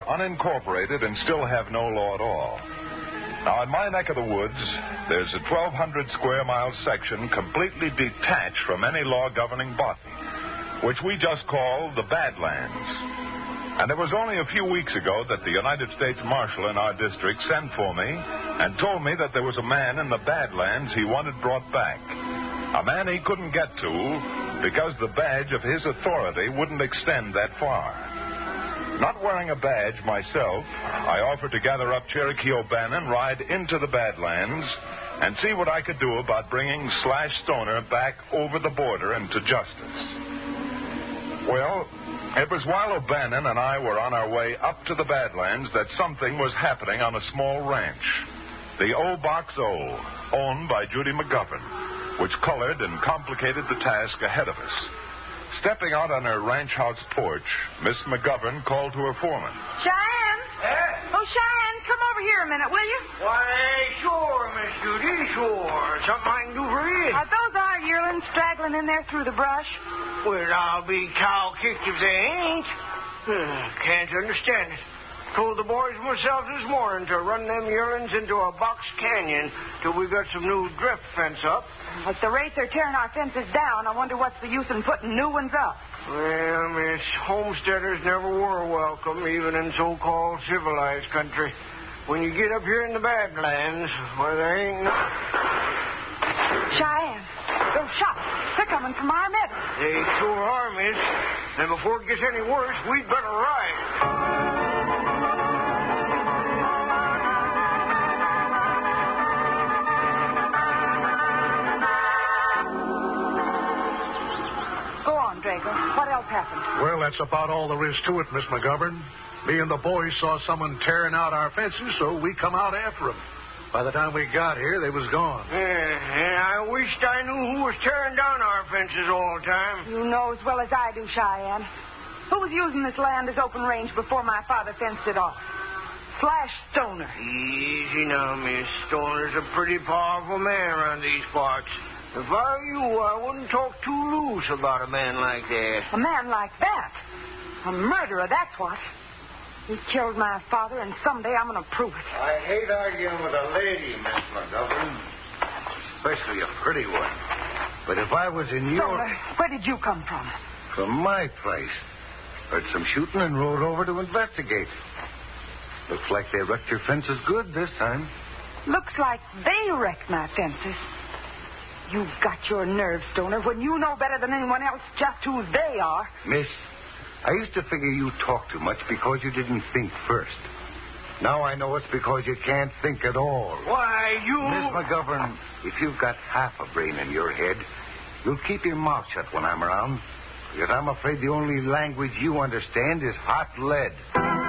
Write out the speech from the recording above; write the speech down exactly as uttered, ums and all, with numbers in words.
unincorporated and still have no law at all. Now, in my neck of the woods, there's a twelve hundred square mile section completely detached from any law governing botany, which we just call the Badlands. And it was only a few weeks ago that the United States Marshal in our district sent for me and told me that there was a man in the Badlands he wanted brought back. A man he couldn't get to because the badge of his authority wouldn't extend that far. Not wearing a badge myself, I offered to gather up Cherokee O'Bannon, ride into the Badlands, and see what I could do about bringing Slash Stoner back over the border into justice. Well, it was while O'Bannon and I were on our way up to the Badlands that something was happening on a small ranch, the O-Box O, owned by Judy McGovern, which colored and complicated the task ahead of us. Stepping out on her ranch house porch, Miss McGovern called to her foreman. Cheyenne? Eh? Oh, Cheyenne, come over here a minute, will you? Why, sure, Miss Judy, sure. Something I can do for you? Are those our yearlings straggling in there through the brush? Well, I'll be cow-kicked if they ain't. Uh, can't understand it. Told the boys myself this morning to run them yearlings into a box canyon till we got some new drift fence up. At the rate they're tearing our fences down, I wonder what's the use in putting new ones up. Well, Miss, homesteaders never were welcome, even in so-called civilized country. When you get up here in the Badlands, where there ain't no... Cheyenne, those shots, they're coming from our meadow. They sure are, Miss. And before it gets any worse, we'd better ride. Drago. What else happened? Well, that's about all there is to it, Miss McGovern. Me and the boys saw someone tearing out our fences, so we come out after them. By the time we got here, they was gone. Yeah, yeah, I wished I knew who was tearing down our fences all the time. You know as well as I do, Cheyenne. Who was using this land as open range before my father fenced it off? Slash Stoner. Easy now, Miss. Stoner's a pretty powerful man around these parts. If I were you, I wouldn't talk too loose about a man like that. A man like that? A murderer, that's what. He killed my father, and someday I'm going to prove it. I hate arguing with a lady, Miss McGovern. Especially a pretty one. But if I was in your... Stoner, where did you come from? From my place. Heard some shooting and rode over to investigate. Looks like they wrecked your fences good this time. Looks like they wrecked my fences. You've got your nerve, Stoner, when you know better than anyone else just who they are. Miss, I used to figure you talked too much because you didn't think first. Now I know it's because you can't think at all. Why, you... Miss McGovern, if you've got half a brain in your head, you'll keep your mouth shut when I'm around. Because I'm afraid the only language you understand is hot lead.